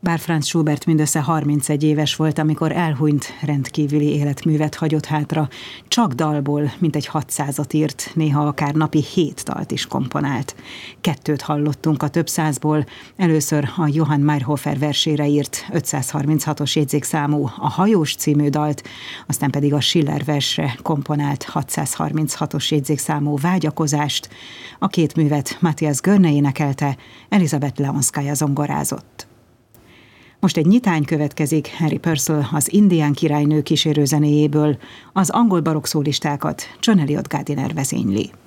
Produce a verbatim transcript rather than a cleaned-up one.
Bár Franz Schubert mindössze harmincegy éves volt, amikor elhunyt, rendkívüli életművet hagyott hátra. Csak dalból mintegy hatszázat írt, néha akár napi hét dalt is komponált. Kettőt hallottunk a több százból, először a Johann Meyerhofer versére írt ötszázharminchatos jegyzékszámú A hajós című dalt, aztán pedig a Schiller versre komponált hatszázharminchatos jegyzékszámú Vágyakozást. A két művet Matthias Görne énekelte, Elizabeth Leonskaya zongorázott. Most egy nyitány következik Harry Purcell az Indián királynő kísérőzenéjéből, az angol barokk szólistákat John Eliot Gardiner vezényli.